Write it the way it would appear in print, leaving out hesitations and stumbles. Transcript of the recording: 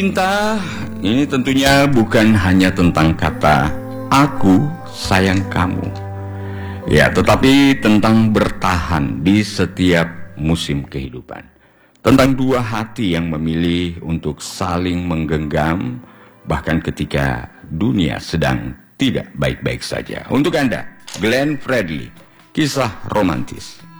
Cinta ini tentunya bukan hanya tentang kata "aku sayang kamu", ya, tetapi tentang bertahan di setiap musim kehidupan. Tentang dua hati yang memilih untuk saling menggenggam, bahkan ketika dunia sedang tidak baik-baik saja. Untuk Anda, Glenn Fredly, kisah romantis.